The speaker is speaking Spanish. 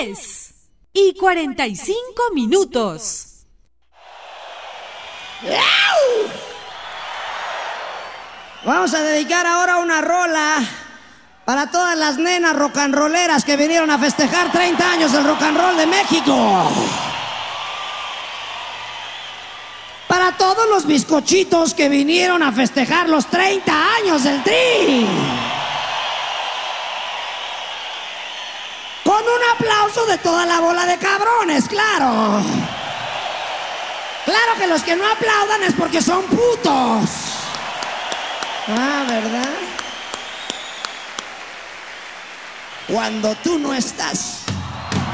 10:45. Vamos a dedicar ahora una rola para todas las nenas rock and rolleras que vinieron a festejar 30 años del rock and roll de México. Para todos los bizcochitos que vinieron a festejar los 30 años del Tri. Con un aplauso de toda la bola de cabrones, claro. Claro que los que no aplaudan es porque son putos. Ah, ¿verdad? Cuando tú no estás.